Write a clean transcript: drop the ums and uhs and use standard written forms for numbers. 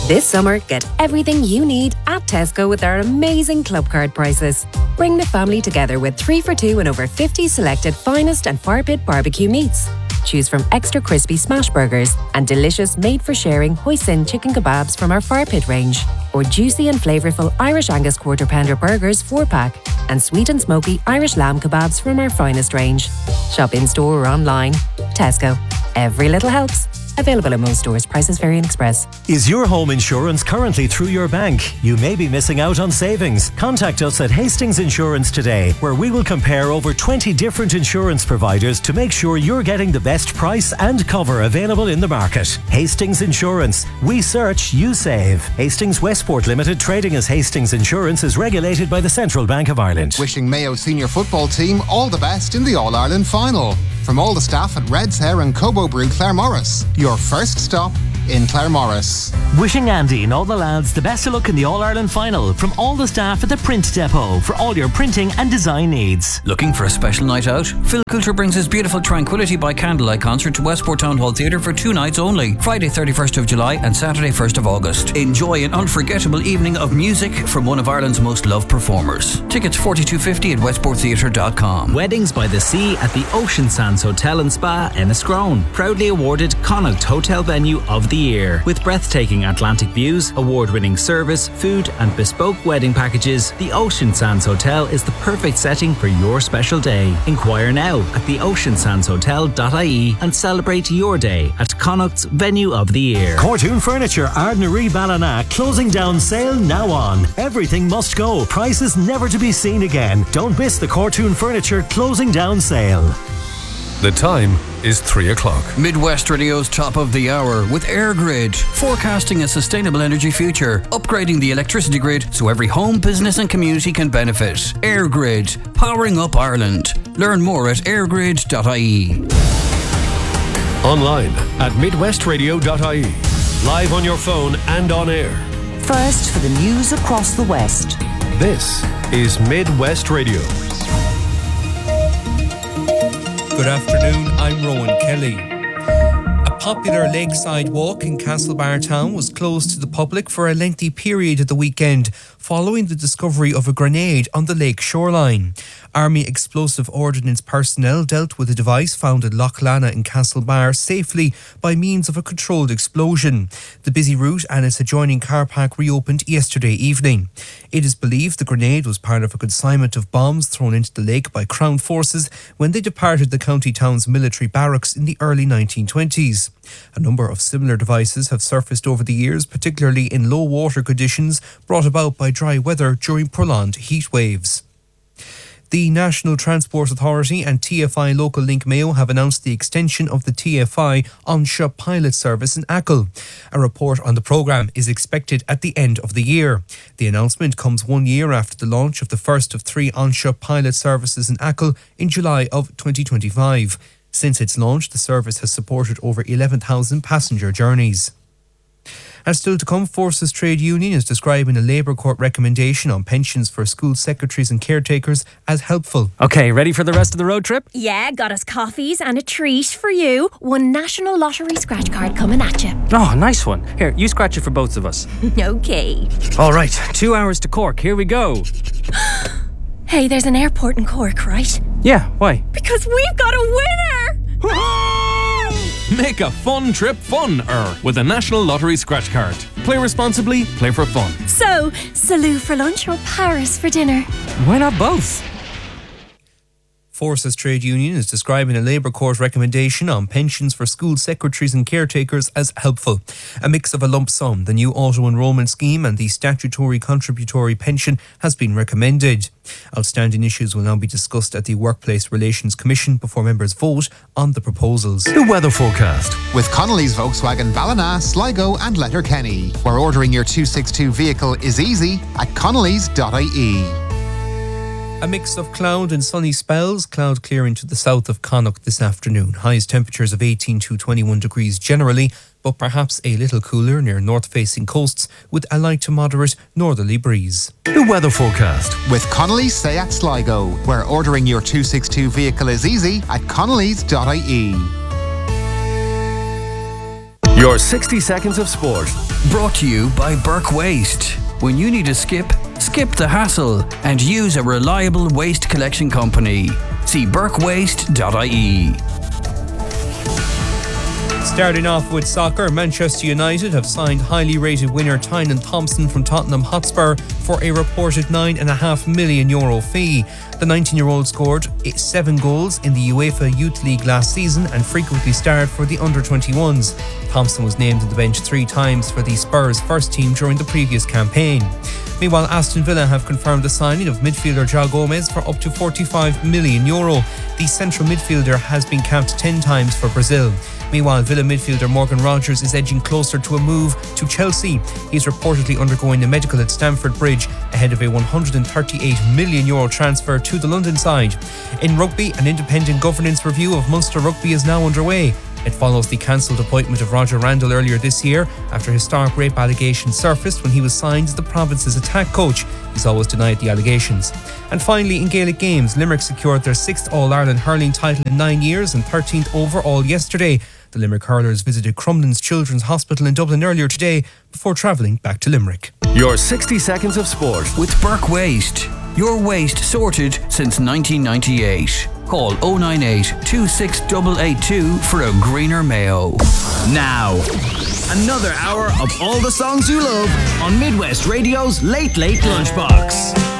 This summer, get everything you need at Tesco with our amazing club card prices. Bring the family together with 3 for 2 and over 50 selected finest and fire pit barbecue meats. Choose from extra crispy smash burgers and delicious made-for-sharing hoisin chicken kebabs from our fire pit range, or juicy and flavourful Irish Angus quarter pounder burgers 4-pack, and sweet and smoky Irish lamb kebabs from our finest range. Shop in-store or online. Tesco. Every little helps. Available in most stores. Prices vary in Express. Is your home insurance currently through your bank? You may be missing out on savings. Contact us at Hastings Insurance today, where we will compare over 20 different insurance providers to make sure you're getting the best price and cover available in the market. Hastings Insurance. We search, you save. Hastings Westport Limited, trading as Hastings Insurance, is regulated by the Central Bank of Ireland. Wishing Mayo senior football team all the best in the All-Ireland final. From all the staff at Red's Hair and Cobo Brew Claremorris, your first stop in Claremorris. Wishing Andy and all the lads the best of luck in the All-Ireland final from all the staff at the Print Depot for all your printing and design needs. Looking for a special night out? Phil Coulter brings his beautiful Tranquility by Candlelight concert to Westport Town Hall Theatre for 2 nights only, Friday 31st of July and Saturday 1st of August. Enjoy an unforgettable evening of music from one of Ireland's most loved performers. Tickets $42.50 at westporttheatre.com. Weddings by the Sea at the Ocean Sands Hotel and Spa, Enniscrone. Proudly awarded Connaught Hotel Venue of the Year. With breathtaking Atlantic views, award-winning service, food and bespoke wedding packages, the Ocean Sands Hotel is the perfect setting for your special day. Inquire now at theoceansandshotel.ie and celebrate your day at Connaught's Venue of the Year. Cortoon Furniture, Ardnaree Ballina, closing down sale now on. Everything must go. Prices never to be seen again. Don't miss the Cortoon Furniture closing down sale. The time is 3 o'clock. Midwest Radio's top of the hour with AirGrid, forecasting a sustainable energy future, upgrading the electricity grid so every home, business and community can benefit. AirGrid, powering up Ireland. Learn more at airgrid.ie. Online at midwestradio.ie. Live on your phone and on air. First for the news across the West. This is Midwest Radio. Good afternoon, I'm Rowan Kelly. A popular lakeside walk in Castlebar town was closed to the public for a lengthy period at the weekend following the discovery of a grenade on the lake shoreline. Army Explosive Ordnance personnel dealt with a device found at Loch Lana in Castlebar safely by means of a controlled explosion. The busy route and its adjoining car park reopened yesterday evening. It is believed the grenade was part of a consignment of bombs thrown into the lake by Crown forces when they departed the county town's military barracks in the early 1920s. A number of similar devices have surfaced over the years, particularly in low water conditions brought about by dry weather during prolonged heat waves. The National Transport Authority and TFI Local Link Mayo have announced the extension of the TFI Anseo pilot service in Achill. A report on the programme is expected at the end of the year. The announcement comes 1 year after the launch of the first of 3 Anseo pilot services in Achill in July of 2025. Since its launch, the service has supported over 11,000 passenger journeys. And still to come, Forces Trade Union is describing a Labour Court recommendation on pensions for school secretaries and caretakers as helpful. Okay, ready for the rest of the road trip? Yeah, got us coffees and a treat for you. 1 National Lottery scratch card coming at you. Oh, nice one. Here, you scratch it for both of us. Okay. All right, 2 hours to Cork. Here we go. Hey, there's an airport in Cork, right? Yeah, why? Because we've got a winner! Make a fun trip fun-er with a National Lottery scratch card. Play responsibly, play for fun. So, Salou for lunch or Paris for dinner? Why not both? Forces Trade Union is describing a Labour Court recommendation on pensions for school secretaries and caretakers as helpful. A mix of a lump sum, the new auto-enrolment scheme and the statutory contributory pension has been recommended. Outstanding issues will now be discussed at the Workplace Relations Commission before members vote on the proposals. The weather forecast. With Connolly's Volkswagen Ballina, Sligo and Letterkenny, where ordering your 262 vehicle is easy at connellys.ie. A mix of cloud and sunny spells, cloud clearing to the south of Connaught this afternoon. Highest temperatures of 18 to 21 degrees generally, but perhaps a little cooler near north-facing coasts with a light to moderate northerly breeze. The weather forecast. With Connolly's Seat Sligo, where ordering your 262 vehicle is easy at connellys.ie. Your 60 seconds of sport. Brought to you by Burke Waste. When you need a skip the hassle and use a reliable waste collection company. See burkewaste.ie. Starting off with soccer, Manchester United have signed highly rated winger Tynan Thompson from Tottenham Hotspur for a reported €9.5 million fee. The 19-year-old scored 7 goals in the UEFA Youth League last season and frequently starred for the under-21s. Thompson was named on the bench 3 times for the Spurs first team during the previous campaign. Meanwhile, Aston Villa have confirmed the signing of midfielder João Gomes for up to €45 million. The central midfielder has been capped 10 times for Brazil. Meanwhile, Villa midfielder Morgan Rogers is edging closer to a move to Chelsea. He's reportedly undergoing a medical at Stamford Bridge ahead of a €138 million transfer to the London side. In rugby, an independent governance review of Munster Rugby is now underway. It follows the cancelled appointment of Roger Randall earlier this year after historic rape allegations surfaced when he was signed as the province's attack coach. He's always denied the allegations. And finally, in Gaelic games, Limerick secured their 6th All-Ireland hurling title in 9 years and 13th overall yesterday. The Limerick hurlers visited Crumlin's Children's Hospital in Dublin earlier today before travelling back to Limerick. Your 60 seconds of sport. With Burke Waste. Your waste sorted since 1998. Call 098 26882 for a greener Mayo. Now, another hour of all the songs you love on Midwest Radio's Late Late Lunchbox.